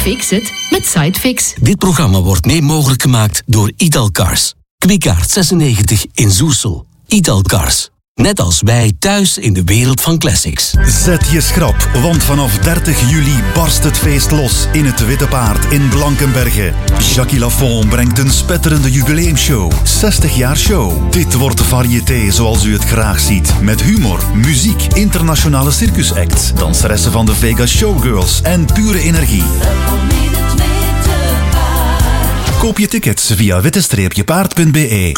Fix it met Sidefix. Dit programma wordt mede mogelijk gemaakt door Italcars. Kwikaart 96 in Zoersel. Italcars. Net als wij thuis in de wereld van classics. Zet je schrap, want vanaf 30 juli barst het feest los in het Witte Paard in Blankenberge. Jackie Lafont brengt een spetterende jubileumshow. 60 jaar show. Dit wordt de variété zoals u het graag ziet. Met humor, muziek, internationale circusacts, danseressen van de Vegas Showgirls en pure energie. Koop je tickets via witte-paard.be.